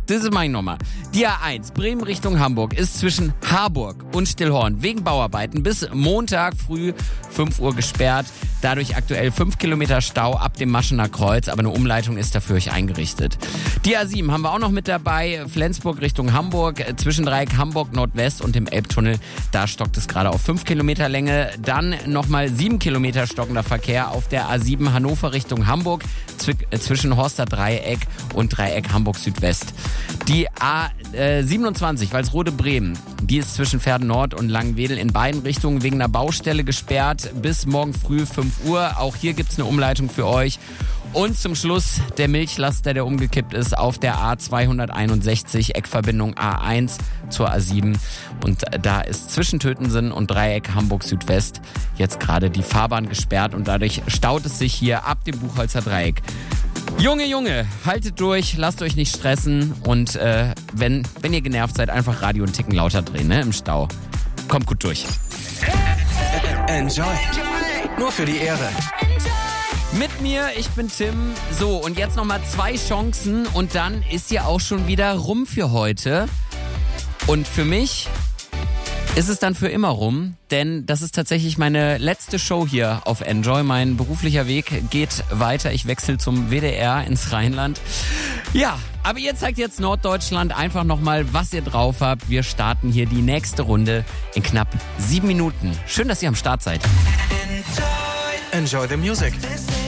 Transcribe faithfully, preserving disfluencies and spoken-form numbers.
Das mache ich nochmal. Die A eins, Bremen Richtung Hamburg, ist zwischen Harburg und Stillhorn wegen Bauarbeiten bis Montag früh fünf Uhr gesperrt. Dadurch aktuell fünf Kilometer Stau ab dem Maschener Kreuz, aber eine Umleitung ist dafür euch eingerichtet. Die A sieben haben wir auch noch mit dabei, Flensburg Richtung Hamburg, zwischen Dreieck Hamburg Nordwest und dem Elbtunnel. Da stockt es gerade auf fünf Kilometer Länge. Dann nochmal sieben Kilometer stockender Verkehr auf der A sieben Hannover Richtung Hamburg, zwischen Horster Dreieck und Dreieck Hamburg Südwest. Die A siebenundzwanzig, Walsrode Bremen, die ist zwischen Verden Nord und Langenwedel in beiden Richtungen wegen einer Baustelle gesperrt bis morgen früh fünf Uhr. Auch hier gibt's eine Umleitung für euch. Und zum Schluss der Milchlaster, der umgekippt ist auf der A zweihunderteinundsechzig, Eckverbindung A eins zur A sieben. Und da ist zwischen Tötensen und Dreieck Hamburg Südwest jetzt gerade die Fahrbahn gesperrt und dadurch staut es sich hier ab dem Buchholzer Dreieck. Junge, Junge, haltet durch, lasst euch nicht stressen und äh, wenn, wenn ihr genervt seid, einfach Radio einen Ticken lauter drehen, ne, im Stau. Kommt gut durch. Enjoy. Nur für die Ehre. Mit mir, ich bin Tim. So, und jetzt nochmal zwei Chancen und dann ist ja auch schon wieder rum für heute. Und für mich ist es dann für immer rum, denn das ist tatsächlich meine letzte Show hier auf Enjoy. Mein beruflicher Weg geht weiter. Ich wechsle zum W D R ins Rheinland. Ja, aber ihr zeigt jetzt Norddeutschland einfach nochmal, was ihr drauf habt. Wir starten hier die nächste Runde in knapp sieben Minuten. Schön, dass ihr am Start seid. Enjoy the music.